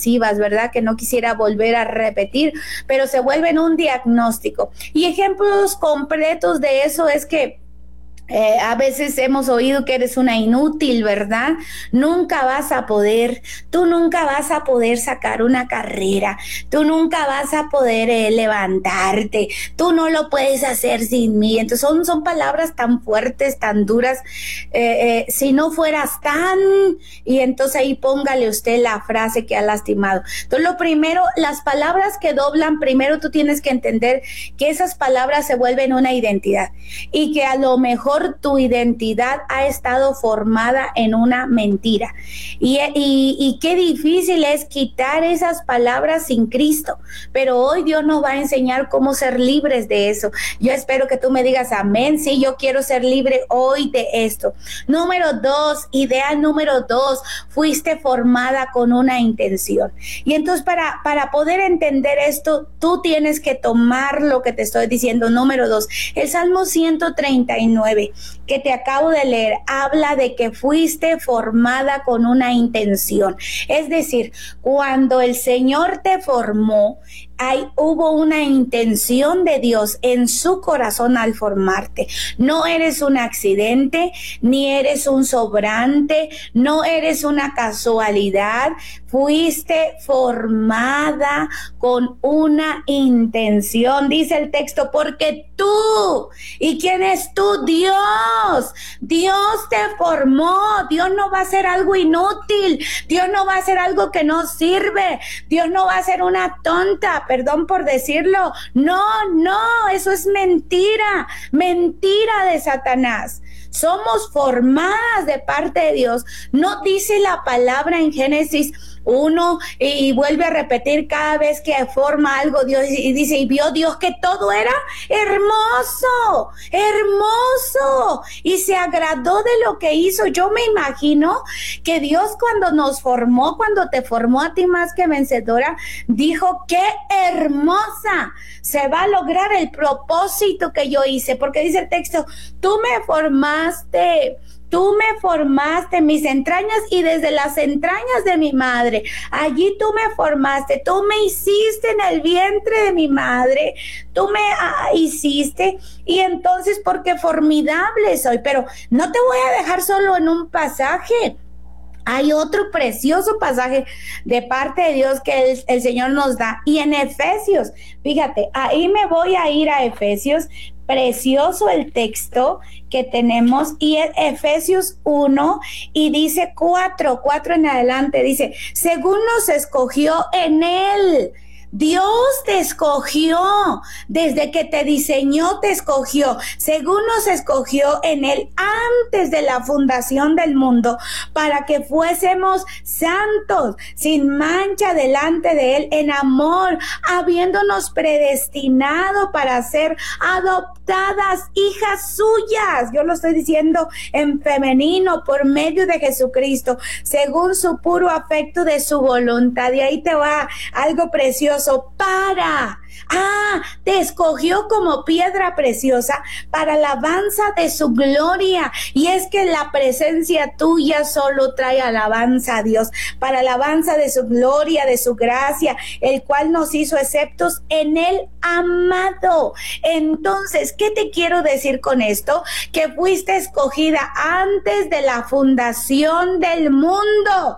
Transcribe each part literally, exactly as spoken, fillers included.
ofensivas, ¿verdad? Que no quisiera volver a repetir, pero se vuelven un diagnóstico. Y ejemplos completos de eso es que Eh, a veces hemos oído que eres una inútil, ¿verdad? Nunca vas a poder, tú nunca vas a poder sacar una carrera, tú nunca vas a poder eh, levantarte, tú no lo puedes hacer sin mí. Entonces son, son palabras tan fuertes, tan duras, eh, eh, si no fueras tan, y entonces ahí póngale usted la frase que ha lastimado. Entonces lo primero, las palabras que doblan, primero tú tienes que entender que esas palabras se vuelven una identidad y que a lo mejor tu identidad ha estado formada en una mentira. Y, y, y qué difícil es quitar esas palabras sin Cristo. Pero hoy Dios nos va a enseñar cómo ser libres de eso. Yo espero que tú me digas amén. Sí, yo quiero ser libre hoy de esto. Número dos, idea número dos, fuiste formada con una intención. Y entonces para, para poder entender esto, tú tienes que tomar lo que te estoy diciendo. Número dos, el Salmo ciento treinta y nueve que te acabo de leer, habla de que fuiste formada con una intención. Es decir, cuando el Señor te formó, Hay, hubo una intención de Dios en su corazón al formarte. No eres un accidente, ni eres un sobrante, no eres una casualidad. Fuiste formada con una intención, dice el texto, porque tú, ¿y quién es tú? Dios. Dios te formó. Dios no va a hacer algo inútil. Dios no va a hacer algo que no sirve. Dios no va a ser una tonta. Perdón por decirlo. No, no, eso es mentira, mentira de Satanás. Somos formadas de parte de Dios. No dice la palabra en Génesis uno y vuelve a repetir cada vez que forma algo Dios y dice, y vio Dios que todo era hermoso, hermoso, y se agradó de lo que hizo. Yo me imagino que Dios cuando nos formó, cuando te formó a ti más que vencedora, dijo, qué hermosa, se va a lograr el propósito que yo hice, porque dice el texto, tú me formaste, tú me formaste en mis entrañas y desde las entrañas de mi madre, allí tú me formaste, tú me hiciste en el vientre de mi madre, tú me ah, hiciste, y entonces porque formidable soy. Pero no te voy a dejar solo en un pasaje. Hay otro precioso pasaje de parte de Dios que el, el Señor nos da. Y en Efesios, fíjate, ahí me voy a ir a Efesios. Precioso el texto que tenemos, y es Efesios uno y dice cuatro, cuatro en adelante, dice, según nos escogió en él. Dios te escogió, desde que te diseñó te escogió, según nos escogió en él antes de la fundación del mundo, para que fuésemos santos, sin mancha delante de él, en amor, habiéndonos predestinado para ser adoptadas hijas suyas. Yo lo estoy diciendo en femenino, por medio de Jesucristo, según su puro afecto de su voluntad. Y ahí te va algo precioso. Para, ah, te escogió como piedra preciosa para alabanza de su gloria. Y es que la presencia tuya solo trae alabanza a Dios, para alabanza de su gloria, de su gracia, el cual nos hizo aceptos en el amado. Entonces, ¿qué te quiero decir con esto? Que fuiste escogida antes de la fundación del mundo.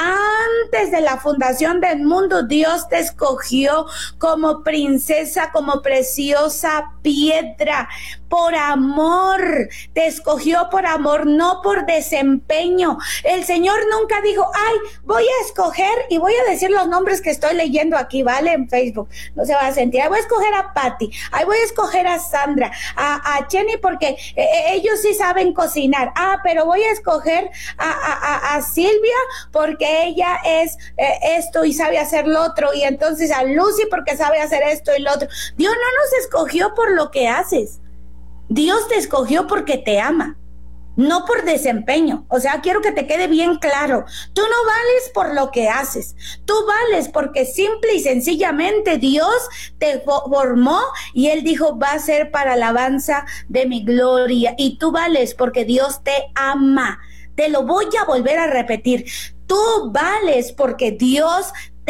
Antes de la fundación del mundo, Dios te escogió como princesa, como preciosa piedra, por amor. Te escogió por amor, no por desempeño. El Señor nunca dijo, ay, voy a escoger, y voy a decir los nombres que estoy leyendo aquí, ¿vale? En Facebook, no se va a sentir. Ay, voy a escoger a Patty, ay, voy a escoger a Sandra, a, a Jenny, porque eh, ellos sí saben cocinar. Ah, pero voy a escoger a, a, a, a Silvia, porque ella es eh, esto y sabe hacer lo otro, y entonces a Lucy porque sabe hacer esto y lo otro. Dios no nos escogió por lo que haces. Dios te escogió porque te ama, no por desempeño. O sea, quiero que te quede bien claro. Tú no vales por lo que haces. Tú vales porque simple y sencillamente Dios te formó y Él dijo, va a ser para alabanza de mi gloria. Y tú vales porque Dios te ama. Te lo voy a volver a repetir. Tú vales porque Dios